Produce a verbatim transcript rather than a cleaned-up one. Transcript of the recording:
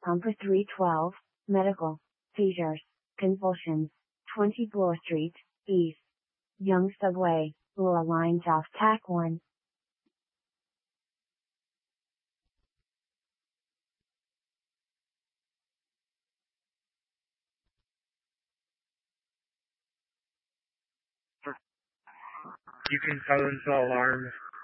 Pumper three twelve, medical, seizures, convulsions, twenty Bloor Street, East. Young Subway, Laura lines off tack one. You can silence all alarms.